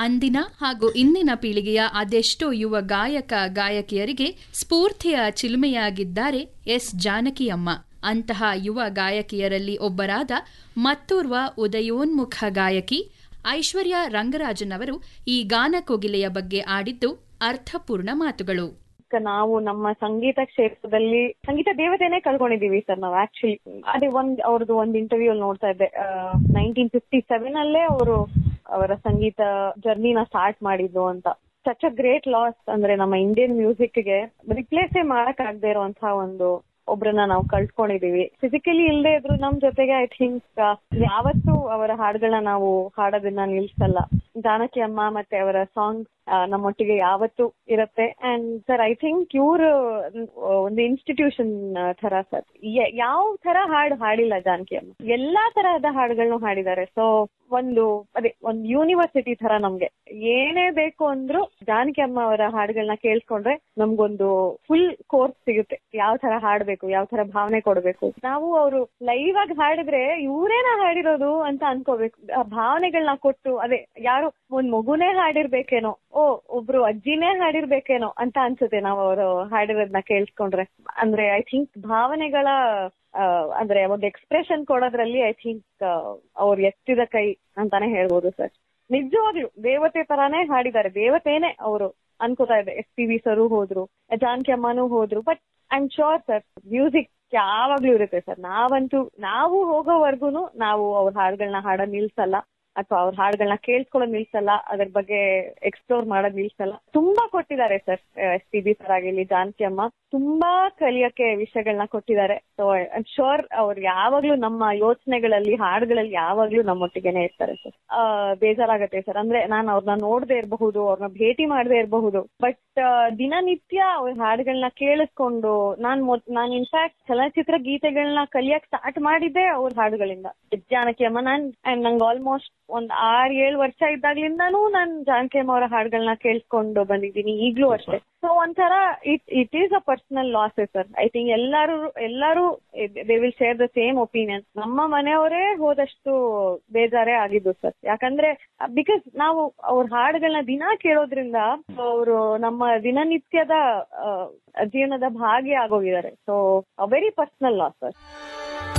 ಅಂದಿನ ಹಾಗೂ ಇಂದಿನ ಪೀಳಿಗೆಯ ಅದೆಷ್ಟೋ ಯುವ ಗಾಯಕ ಗಾಯಕಿಯರಿಗೆ ಸ್ಫೂರ್ತಿಯ ಚಿಲುಮೆಯಾಗಿದ್ದಾರೆ ಎಸ್ ಜಾನಕಿಯಮ್ಮ. ಅಂತಹ ಯುವ ಗಾಯಕಿಯರಲ್ಲಿ ಒಬ್ಬರಾದ ಮತ್ತೋರ್ವ ಉದಯೋನ್ಮುಖ ಗಾಯಕಿ ಐಶ್ವರ್ಯ ರಂಗರಾಜನ್ ಅವರು ಈ ಗಾನ ಕೋಗಿಲೆಯ ಬಗ್ಗೆ ಆಡಿದ್ದು ಅರ್ಥಪೂರ್ಣ ಮಾತುಗಳು. ನಾವು ನಮ್ಮ ಸಂಗೀತ ಕ್ಷೇತ್ರದಲ್ಲಿ ಸಂಗೀತ ದೇವತೆನೇ ಕಳ್ಕೊಂಡಿದೀವಿ ಸರ್ ನಾವು. ಆಕ್ಚುಲಿ ಅದೇ ಅವ್ರದ್ದು ಒಂದು ಇಂಟರ್ವ್ಯೂ ನೋಡ್ತಾ ಇದ್ದೆ. 1957 ಅಲ್ಲೇ ಅವರು ಅವರ ಸಂಗೀತ ಜರ್ನಿನ ಸ್ಟಾರ್ಟ್ ಮಾಡಿದ್ದು ಅಂತ. Such a great loss. ಅಂದ್ರೆ ನಮ್ಮ ಇಂಡಿಯನ್ ಮ್ಯೂಸಿಕ್ಗೆ ರಿಪ್ಲೇಸೇ ಮಾಡಕ್ ಆಗದೆ ಇರುವಂತಹ ಒಬ್ರನ್ನ ನಾವು ಕಳ್ಕೊಂಡಿದೀವಿ. ಫಿಸಿಕಲಿ ಇಲ್ಲದೆ ಇದ್ರು ನಮ್ ಜೊತೆಗೆ ಐ ಥಿಂಕ್ ಯಾವತ್ತೂ ಅವರ ಹಾಡುಗಳನ್ನ ನಾವು ಹಾಡೋದನ್ನ ನಿಲ್ಸಲ್ಲ. ಜಾನಕಿ ಅಮ್ಮ ಮತ್ತೆ ಅವರ ಸಾಂಗ್ ನಮ್ಮೊಟ್ಟಿಗೆ ಯಾವತ್ತೂ ಇರುತ್ತೆ. ಅಂಡ್ ಸರ್ ಐ ಥಿಂಕ್ ಇವ್ರು ಒಂದು ಇನ್ಸ್ಟಿಟ್ಯೂಷನ್ ತರ ಸರ್. ಯಾವ ತರ ಹಾಡು ಹಾಡಿಲ್ಲ ಜಾನಕಿ ಅಮ್ಮ, ಎಲ್ಲಾ ತರಹದ ಹಾಡುಗಳನ್ನು ಹಾಡಿದ್ದಾರೆ. ಸೊ ಒಂದು ಯೂನಿವರ್ಸಿಟಿ ತರ ನಮ್ಗೆ ಏನೇ ಬೇಕು ಅಂದ್ರು ಜಾನಕಿ ಅಮ್ಮ ಅವರ ಹಾಡುಗಳನ್ನ ಕೇಳಿಸ್ಕೊಂಡ್ರೆ ನಮ್ಗೊಂದು ಫುಲ್ ಕೋರ್ಸ್ ಸಿಗುತ್ತೆ. ಯಾವ ತರ ಹಾಡ್ಬೇಕು, ಯಾವ ತರ ಭಾವನೆ ಕೊಡ್ಬೇಕು. ನಾವು ಅವರು ಲೈವ್ ಆಗಿ ಹಾಡಿದ್ರೆ ಇವರೇನ ಹಾಡಿರೋದು ಅಂತ ಅನ್ಕೋಬೇಕು. ಆ ಭಾವನೆಗಳನ್ನ ಕೊಟ್ಟು ಅದೇ ಯಾರು ಒಂದ್ ಮಗುನೇ ಹಾಡಿರ್ಬೇಕೇನೋ, ಒಬ್ರು ಅಜ್ಜಿನೇ ಹಾಡಿರ್ಬೇಕೇನೋ ಅಂತ ಅನ್ಸುತ್ತೆ ನಾವು ಅವರು ಹಾಡಿರೋದನ್ನ ಕೇಳಿಸ್ಕೊಂಡ್ರೆ. ಅಂದ್ರೆ ಐ ಥಿಂಕ್ ಭಾವನೆಗಳ ಅಂದ್ರೆ ಒಂದು ಎಕ್ಸ್ಪ್ರೆಷನ್ ಕೊಡೋದ್ರಲ್ಲಿ ಐ ಥಿಂಕ್ ಅವ್ರು ಎತ್ತಿದ ಕೈ ಅಂತಾನೆ ಹೇಳ್ಬೋದು ಸರ್. ನಿಜವಾಗ್ಲು ದೇವತೆ ತರಾನೇ ಹಾಡಿದ್ದಾರೆ. ದೇವತೆನೇ ಅವರು ಅನ್ಕೋತಾ ಇದೆ. SPB ಸರು ಹೋದ್ರು, ಜಾನಕಿ ಅಮ್ಮನೂ ಹೋದ್ರು. But I am sure sir music ಯಾವಾಗ್ಲೂ ಇರುತ್ತೆ ಸರ್. ನಾವು ಹೋಗೋವರ್ಗುನು ನಾವು ಅವ್ರ ಹಾಡುಗಳನ್ನ ಹಾಡೋದ್ ನಿಲ್ಸಲ್ಲ, ಅಥವಾ ಅವ್ರ ಹಾಡುಗಳನ್ನ ಕೇಳಿಸ್ಕೊಳ್ಳೋದ್ ನಿಲ್ಸಲ್ಲ, ಅದ್ರ ಬಗ್ಗೆ ಎಕ್ಸ್ಪ್ಲೋರ್ ಮಾಡೋದ್ ನಿಲ್ಸಲ್ಲ. ತುಂಬಾ ಕೊಟ್ಟಿದ್ದಾರೆ ಸರ್ SPB ಸರ್ ಆಗಿರ್ಲಿ, ಜಾನಕಿ ಅಮ್ಮ ತುಂಬಾ ಕಲಿಯಕ್ಕೆ ವಿಷಯಗಳನ್ನ ಕೊಟ್ಟಿದ್ದಾರೆ. ಸೊ ಐ ಆಮ್ ಶೋರ್ ಅವ್ರು ಯಾವಾಗ್ಲೂ ನಮ್ಮ ಯೋಚನೆಗಳಲ್ಲಿ, ಹಾಡುಗಳಲ್ಲಿ ಯಾವಾಗ್ಲೂ ನಮ್ಮೊಟ್ಟಿಗೆನೆ ಇರ್ತಾರೆ ಸರ್. ಬೇಜಾರಾಗತ್ತೆ ಸರ್. ಅಂದ್ರೆ ನಾನು ಅವ್ರನ್ನ ನೋಡದೆ ಇರಬಹುದು, ಅವ್ರನ್ನ ಭೇಟಿ ಮಾಡದೆ ಇರಬಹುದು, ಬಟ್ ದಿನನಿತ್ಯ ಅವ್ರ ಹಾಡುಗಳನ್ನ ಕೇಳಿಸ್ಕೊಂಡು ನಾನ್ ಇನ್ಫ್ಯಾಕ್ಟ್ ಚಲನಚಿತ್ರ ಗೀತೆಗಳನ್ನ ಕಲಿಯಕ್ ಸ್ಟಾರ್ಟ್ ಮಾಡಿದ್ದೆ ಅವ್ರ ಹಾಡುಗಳಿಂದ. ಜಾನಕಿ ಅಮ್ಮ ನಂಗೆ ಆಲ್ಮೋಸ್ಟ್ ಒಂದ್ 6-7 ವರ್ಷ ಇದ್ದಾಗ್ಲಿಂದಾನು ನಾನ್ ಜಾನಕಿ ಅಮ್ಮ ಅವರ ಹಾಡುಗಳನ್ನ ಕೇಳಿಸ್ಕೊಂಡು ಬಂದಿದ್ದೀನಿ, ಈಗ್ಲೂ ಅಷ್ಟೇ. ಸೊ ಒಂಥರ it is a personal loss sir. I think ಎಲ್ಲರೂ they will share the same opinion. ನಮ್ಮ ಮನೆಯವರೇ ಹೋದಷ್ಟು ಬೇಜಾರೇ ಆಗಿದ್ದು ಸರ್. ಯಾಕಂದ್ರೆ ಬಿಕಾಸ್ ನಾವು ಅವ್ರ ಹಾಡುಗಳನ್ನ ದಿನಾ ಕೇಳೋದ್ರಿಂದ ಅವರು ನಮ್ಮ ದಿನನಿತ್ಯದ ಜೀವನದ ಭಾಗಿ ಆಗೋಗಿದ್ದಾರೆ. So very personal loss sir.